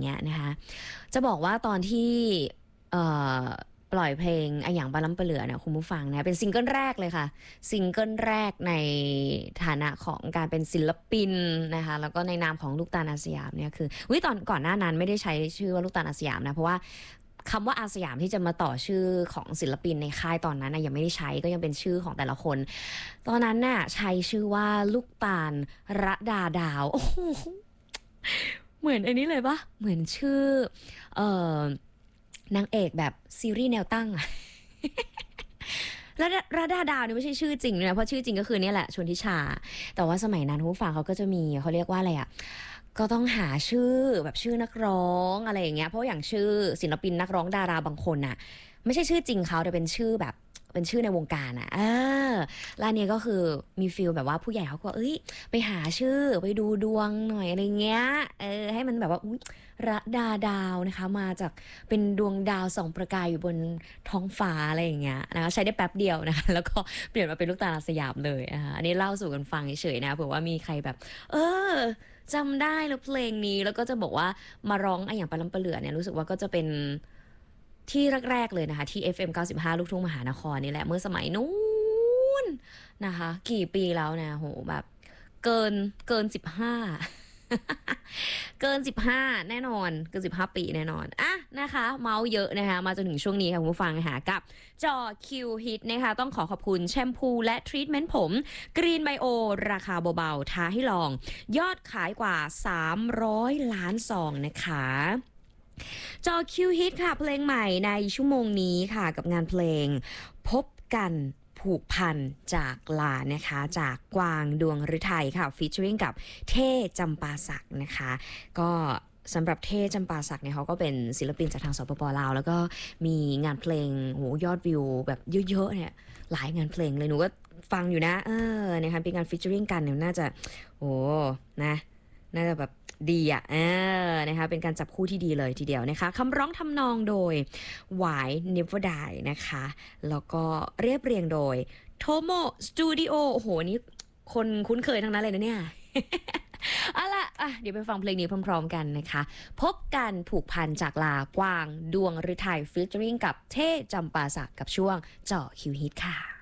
งี้ยนะคะจะบอกว่าตอนที่ปล่อยเพลงไอหยังบาลัมปะเหลือเนี่ยคุณผู้ฟังนะเป็นซิงเกิลแรกเลยค่ะซิงเกิลแรกในฐานะของการเป็นศิลปินนะคะแล้วก็ในนามของลูกตาลอาสยามเนี่ยคือตอนก่อนหน้านั้นไม่ได้ใช้ชื่อว่าลูกตาลอาสยามนะเพราะว่าคำว่าอาสยามที่จะมาต่อชื่อของศิลปินในค่ายตอนนั้นนะยังไม่ได้ใช้ก็ยังเป็นชื่อของแต่ละคนตอนนั้นน่ะใช้ชื่อว่าลูกตาลระดาดาวโอ้โหเหมือนอันนี้เลยปะเหมือนชื่อนางเอกแบบซีรีส์แนวตั้งอะ แล้วระดาดาวนี่ไม่ใช่ชื่อจริงนะเพราะชื่อจริงก็คือเนี่ยแหละชนทิชาแต่ว่าสมัยนั้นผู้ฟังเขาก็จะมีเขาเรียกว่าอะไรอ่ะก็ต้องหาชื่อแบบชื่อนักร้องอะไรอย่างเงี้ยเพราะอย่างชื่อศิลปินนักร้องดาราบางคนน่ะไม่ใช่ชื่อจริงเขาแต่เป็นชื่อแบบเป็นชื่อในวงการอ่ะแล้วอันนี้ก็คือมีฟีลแบบว่าผู้ใหญ่เขาก็ไปหาชื่อไปดูดวงหน่อยอะไรเงี้ยให้มันแบบว่าระดาดาวนะคะมาจากเป็นดวงดาวส่องประกายอยู่บนท้องฟ้าอะไรอย่างเงี้ยนะคะใช้ได้แป๊บเดียวนะคะแล้วก็เปลี่ยนมาเป็นลูกตาลอาสยามเลยอันนี้เล่าสู่กันฟังเฉยๆนะเผื่อว่ามีใครแบบจำได้แล้วเพลงนี้แล้วก็จะบอกว่ามาร้องอย่างปลาลัมปะเหลือเนี่ยรู้สึกว่าก็จะเป็นที่แรกๆเลยนะคะที่ FM 95ลูกทุ่งมหานครนี่แหละเมื่อสมัยนู้นนะคะกี่ปีแล้วนะโหแบบเกิน15 เกิน15แน่นอนเกิน15ปีแน่นอนนะคะเมาเยอะนะคะมาจนถึงช่วงนี้ค่ะคุณผู้ฟังนะคะกับจอคิวฮิตนะคะต้องขอบคุณแชมพูและทรีทเมนต์ผมกรีนไบโอราคาเบาๆท้าให้ลองยอดขายกว่า300 ล้านซองนะคะจอคิวฮิตค่ะเพลงใหม่ในชั่วโมงนี้ค่ะกับงานเพลงพบกันผูกพันจากลานะคะจากกวางดวงฤทัยค่ะฟีเจอริงกับเท่จำปาสักนะคะก็สำหรับเท่จำปาสักเนี่ยเขาก็เป็นศิลปินจากทางสปป.ลาวแล้วก็มีงานเพลงยอดวิวแบบเยอะๆเนี่ยหลายงานเพลงเลยหนูก็ฟังอยู่นะนะคะเป็นงานฟีเจอริงกันเนี่ยน่าจะนะน่าจะแบบดีนะคะเป็นการจับคู่ที่ดีเลยทีเดียวนะคะคำร้องทำนองโดยหวาย Never Die นะคะแล้วก็เรียบเรียงโดยโทโมสตูดิโอโอ้โหนี่คนคุ้นเคยทั้งนั้นเลยนะเนี่ย เอาล่ะเดี๋ยวไปฟังเพลงนี้พร้อมๆกันนะคะพบกันผูกพันจากลากวางดวงฤทัยฟีเจอริงกับเท่จำปาสักกับช่วงเจาะคิวฮิตค่ะ